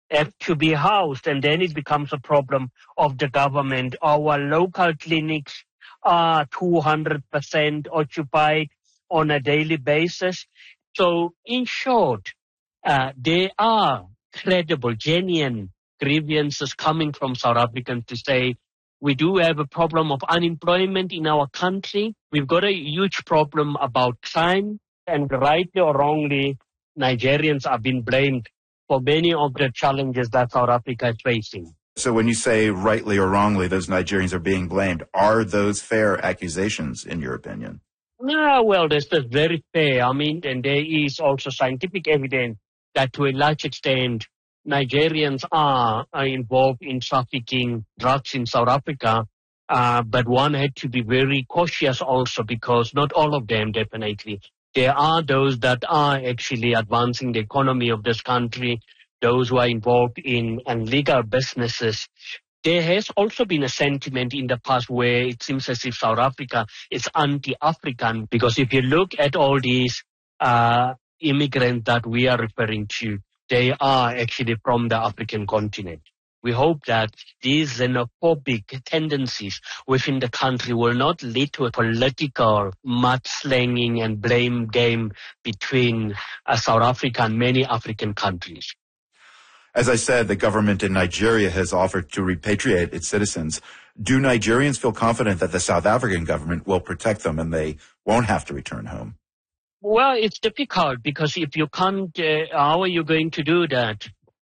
have to be housed, and then it becomes a problem of the government. Our local clinics are 200% occupied on a daily basis. So in short, there are credible, genuine grievances coming from South Africans to say, we do have a problem of unemployment in our country. We've got a huge problem about crime, and rightly or wrongly, Nigerians are being blamed for many of the challenges that South Africa is facing. So when you say rightly or wrongly those Nigerians are being blamed, are those fair accusations in your opinion? No, well, that's very fair. I mean, and there is also scientific evidence that to a large extent, Nigerians are involved in trafficking drugs in South Africa. But one had to be very cautious also, because not all of them, definitely. There are those that are actually advancing the economy of this country, those who are involved in illegal businesses. There has also been a sentiment in the past where it seems as if South Africa is anti-African, because if you look at all these immigrants that we are referring to, they are actually from the African continent. We hope that these xenophobic tendencies within the country will not lead to a political mudslinging and blame game between South Africa and many African countries. As I said, the government in Nigeria has offered to repatriate its citizens. Do Nigerians feel confident that the South African government will protect them and they won't have to return home? Well, it's difficult, because if you can't, how are you going to do that?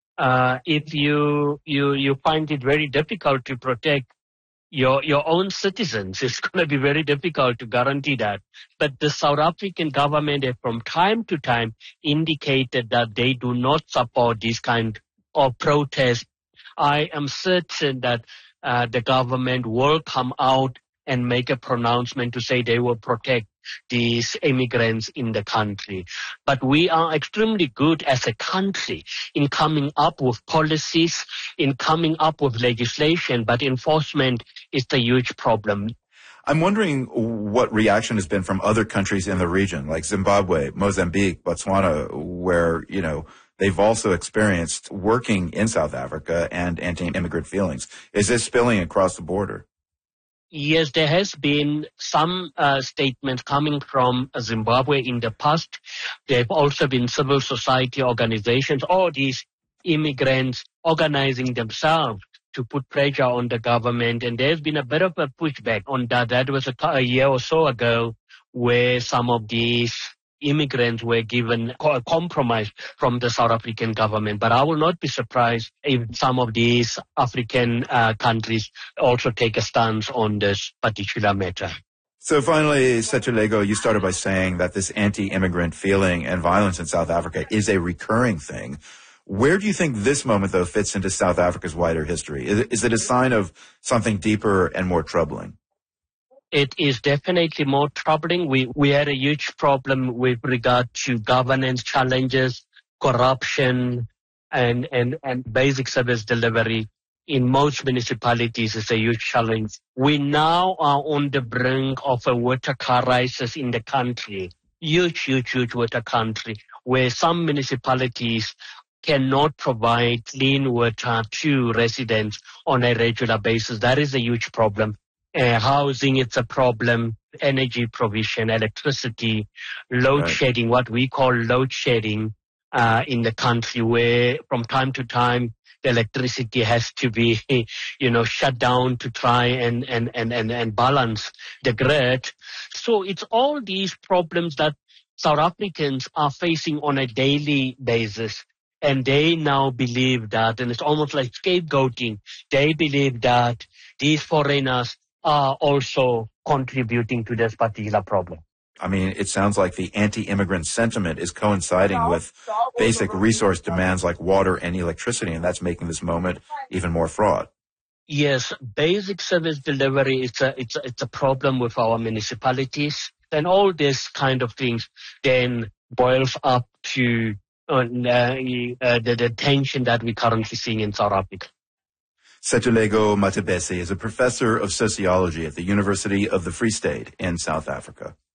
If you find it very difficult to protect your own citizens, it's going to be very difficult to guarantee that. But the South African government have from time to time indicated that they do not support this kind of protest. I am certain that the government will come out and make a pronouncement to say they will protect these immigrants in the country. But we are extremely good as a country in coming up with policies, in coming up with legislation, but enforcement is the huge problem. I'm wondering what reaction has been from other countries in the region, like Zimbabwe, Mozambique, Botswana, where, they've also experienced working in South Africa and anti-immigrant feelings. Is this spilling across the border? Yes, there has been some statements coming from Zimbabwe in the past. There have also been civil society organizations, all these immigrants organizing themselves to put pressure on the government. And there's been a bit of a pushback on that. That was a year or so ago, where some of these immigrants were given a compromise from the South African government. But I will not be surprised if some of these African countries also take a stance on this particular matter. So finally, Setulego, you started by saying that this anti-immigrant feeling and violence in South Africa is a recurring thing. Where do you think this moment, though, fits into South Africa's wider history? Is it a sign of something deeper and more troubling? It is definitely more troubling. We had a huge problem with regard to governance challenges, corruption, and basic service delivery. In most municipalities, it's a huge challenge. We now are on the brink of a water crisis in the country. Huge water country, where some municipalities cannot provide clean water to residents on a regular basis. That is a huge problem. Housing, it's a problem. Energy provision, electricity, load shedding, what we call load shedding in the country, where from time to time the electricity has to be, shut down to try and balance the grid. So it's all these problems that South Africans are facing on a daily basis. And they now believe that, and it's almost like scapegoating, they believe that these foreigners are also contributing to this particular problem. I mean, it sounds like the anti-immigrant sentiment is coinciding with basic resource demands like water and electricity, and that's making this moment even more fraught. Yes, basic service delivery, it's a problem with our municipalities. And all these kind of things then boils up to the tension that we're currently seeing in South Africa. Setulego Matebesi is a professor of sociology at the University of the Free State in South Africa.